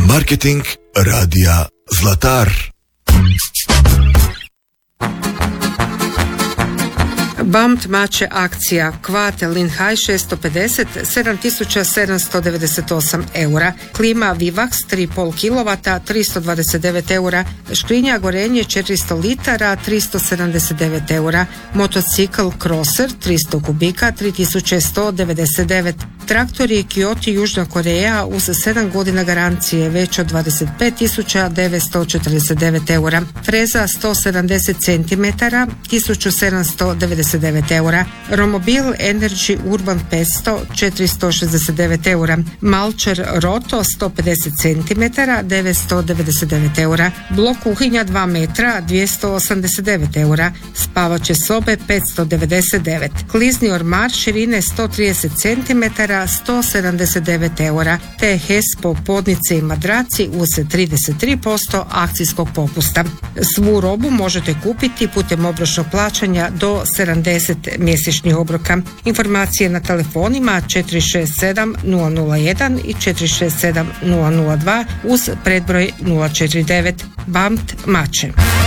Marketing radija Zlatar. BAMT mače akcija Kvate Linhaj 650 7798 eura, klima Vivax 3,5 kW 329 eura, škrinja gorenje 400 litara 379 eura, motocikl Crosser 300 kubika 3199, traktori Kyoto Južna Koreja uz 7 godina garancije već od 25.949 eura, freza 170 cm 1799 eura, Romobil Energy Urban 500 469 eura, Malčer Roto 150 cm 999 eura, blok kuhinja 2 metra 289 eura, spavaće sobe 599, klizni ormar širine 130 cm 179 eura, te Hespo podnice i madraci uz 33% akcijskog popusta. Svu robu možete kupiti putem obročnog plaćanja do 70 mjesečnih obroka. Informacije na telefonima 467 001 i 467 002 uz predbroj 049. BAMT mače.